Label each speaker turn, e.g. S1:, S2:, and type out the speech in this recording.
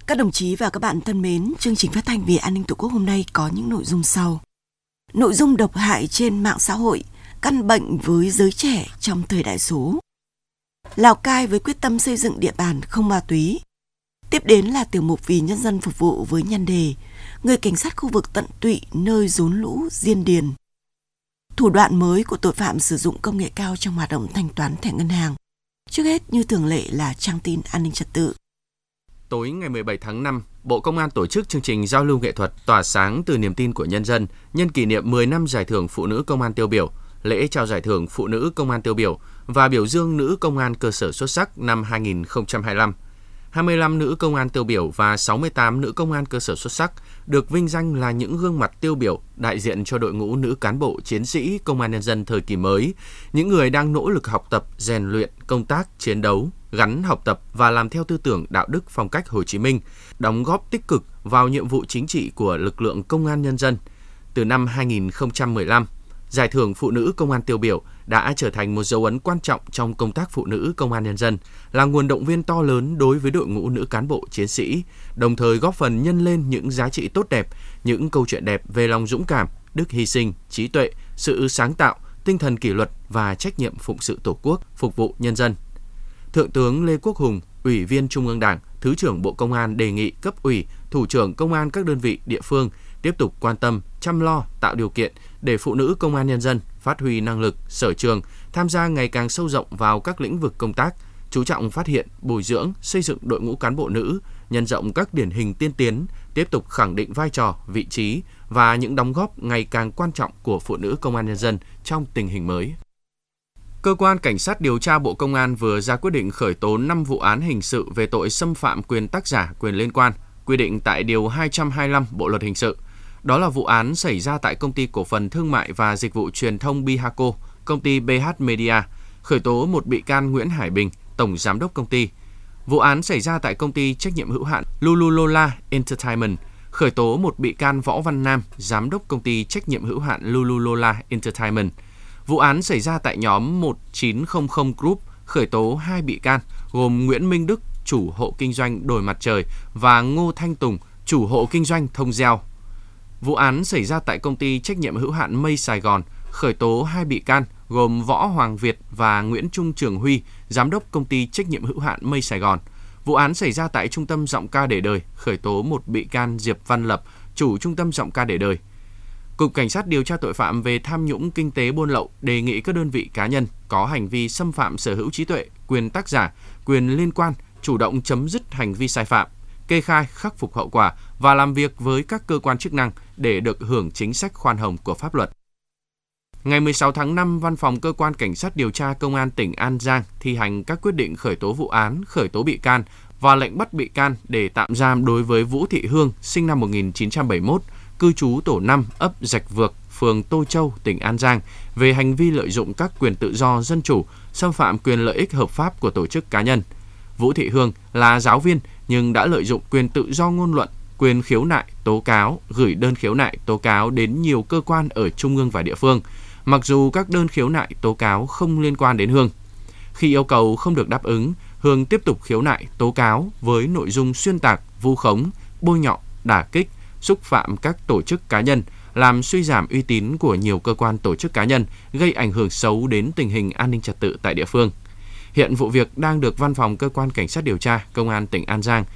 S1: Các đồng chí và các bạn thân mến, chương trình phát thanh Vì An ninh Tổ quốc hôm nay có những nội dung sau. Nội dung độc hại trên mạng xã hội, căn bệnh với giới trẻ trong thời đại số. Lào Cai với quyết tâm xây dựng địa bàn không ma túy. Tiếp đến là tiểu mục Vì nhân dân phục vụ với nhan đề Người cảnh sát khu vực tận tụy nơi rốn lũ Diên Điền. Thủ đoạn mới của tội phạm sử dụng công nghệ cao trong hoạt động thanh toán thẻ ngân hàng. Trước hết như thường lệ là trang tin an ninh trật tự.
S2: Tối ngày 17 tháng 5, Bộ Công an tổ chức chương trình giao lưu nghệ thuật Tỏa sáng từ niềm tin của nhân dân nhân kỷ niệm 10 năm giải thưởng Phụ nữ Công an tiêu biểu, lễ trao giải thưởng Phụ nữ Công an tiêu biểu và biểu dương nữ công an cơ sở xuất sắc năm 2025. 25 nữ công an tiêu biểu và 68 nữ công an cơ sở xuất sắc được vinh danh là những gương mặt tiêu biểu đại diện cho đội ngũ nữ cán bộ chiến sĩ Công an nhân dân thời kỳ mới, những người đang nỗ lực học tập, rèn luyện, công tác, chiến đấu, gắn học tập và làm theo tư tưởng đạo đức phong cách Hồ Chí Minh, đóng góp tích cực vào nhiệm vụ chính trị của lực lượng Công an nhân dân. Từ năm 2015, Giải thưởng Phụ nữ Công an tiêu biểu đã trở thành một dấu ấn quan trọng trong công tác phụ nữ Công an nhân dân, là nguồn động viên to lớn đối với đội ngũ nữ cán bộ chiến sĩ, đồng thời góp phần nhân lên những giá trị tốt đẹp, những câu chuyện đẹp về lòng dũng cảm, đức hy sinh, trí tuệ, sự sáng tạo, tinh thần kỷ luật và trách nhiệm phụng sự Tổ quốc, phục vụ nhân dân. Thượng tướng Lê Quốc Hùng, Ủy viên Trung ương Đảng, Thứ trưởng Bộ Công an đề nghị cấp ủy, thủ trưởng công an các đơn vị địa phương tiếp tục quan tâm, chăm lo, tạo điều kiện để phụ nữ công an nhân dân phát huy năng lực, sở trường, tham gia ngày càng sâu rộng vào các lĩnh vực công tác, chú trọng phát hiện, bồi dưỡng, xây dựng đội ngũ cán bộ nữ, nhân rộng các điển hình tiên tiến, tiếp tục khẳng định vai trò, vị trí và những đóng góp ngày càng quan trọng của phụ nữ công an nhân dân trong tình hình mới. Cơ quan Cảnh sát điều tra Bộ Công an vừa ra quyết định khởi tố 5 vụ án hình sự về tội xâm phạm quyền tác giả, quyền liên quan, quy định tại Điều 225 Bộ Luật Hình sự. Đó là vụ án xảy ra tại Công ty Cổ phần Thương mại và Dịch vụ Truyền thông Bihaco, công ty BH Media, khởi tố một bị can Nguyễn Hải Bình, Tổng Giám đốc công ty. Vụ án xảy ra tại Công ty Trách nhiệm hữu hạn Lululola Entertainment, khởi tố một bị can Võ Văn Nam, Giám đốc Công ty Trách nhiệm hữu hạn Lululola Entertainment. Vụ án xảy ra tại nhóm 1900 Group, khởi tố 2 bị can, gồm Nguyễn Minh Đức, chủ hộ kinh doanh Đồi Mặt Trời và Ngô Thanh Tùng, chủ hộ kinh doanh Thông Gieo. Vụ án xảy ra tại Công ty Trách nhiệm hữu hạn Mây Sài Gòn, khởi tố 2 bị can, gồm Võ Hoàng Việt và Nguyễn Trung Trường Huy, Giám đốc Công ty Trách nhiệm hữu hạn Mây Sài Gòn. Vụ án xảy ra tại Trung tâm Giọng ca để đời, khởi tố một bị can Diệp Văn Lập, chủ Trung tâm Giọng ca để đời. Cục Cảnh sát điều tra tội phạm về tham nhũng kinh tế buôn lậu đề nghị các đơn vị cá nhân có hành vi xâm phạm sở hữu trí tuệ, quyền tác giả, quyền liên quan, chủ động chấm dứt hành vi sai phạm, kê khai, khắc phục hậu quả và làm việc với các cơ quan chức năng để được hưởng chính sách khoan hồng của pháp luật. Ngày 16 tháng 5, Văn phòng Cơ quan Cảnh sát điều tra Công an tỉnh An Giang thi hành các quyết định khởi tố vụ án, khởi tố bị can và lệnh bắt bị can để tạm giam đối với Vũ Thị Hương, sinh năm 1971, cư trú tổ 5, ấp Rạch Vược, phường Tô Châu, tỉnh An Giang, về hành vi lợi dụng các quyền tự do dân chủ, xâm phạm quyền lợi ích hợp pháp của tổ chức cá nhân. Vũ Thị Hương là giáo viên nhưng đã lợi dụng quyền tự do ngôn luận, quyền khiếu nại, tố cáo, gửi đơn khiếu nại, tố cáo đến nhiều cơ quan ở trung ương và địa phương, mặc dù các đơn khiếu nại, tố cáo không liên quan đến Hương. Khi yêu cầu không được đáp ứng, Hương tiếp tục khiếu nại, tố cáo với nội dung xuyên tạc, vu khống, bôi nhọ, đả kích, xúc phạm các tổ chức cá nhân, làm suy giảm uy tín của nhiều cơ quan tổ chức cá nhân, gây ảnh hưởng xấu đến tình hình an ninh trật tự tại địa phương. Hiện vụ việc đang được Văn phòng Cơ quan Cảnh sát điều tra Công an tỉnh An Giang